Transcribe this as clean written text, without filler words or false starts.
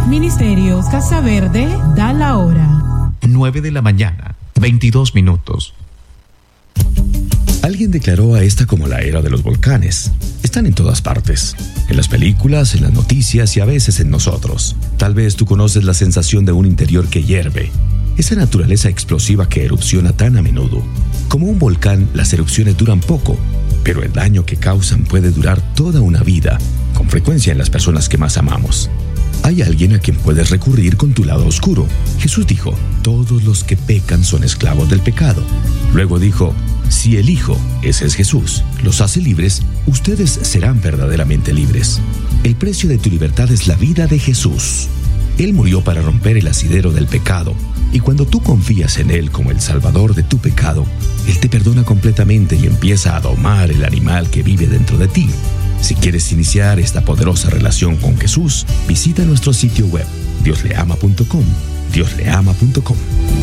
Ministerios Casa Verde da la hora. 9:22 a.m. Alguien declaró a esta como la era de los volcanes. Están en todas partes, en las películas, en las noticias y a veces en nosotros. Tal vez tú conoces la sensación de un interior que hierve, esa naturaleza explosiva que erupciona tan a menudo. Como un volcán, las erupciones duran poco, pero el daño que causan puede durar toda una vida, con frecuencia en las personas que más amamos. Hay alguien a quien puedes recurrir con tu lado oscuro. Jesús dijo, todos los que pecan son esclavos del pecado. Luego dijo, si el Hijo, ese es Jesús, los hace libres, ustedes serán verdaderamente libres. El precio de tu libertad es la vida de Jesús. Él murió para romper el asidero del pecado, y cuando tú confías en Él como el salvador de tu pecado, Él te perdona completamente y empieza a domar el animal que vive dentro de ti. Si quieres iniciar esta poderosa relación con Jesús, visita nuestro sitio web, diosleama.com, diosleama.com.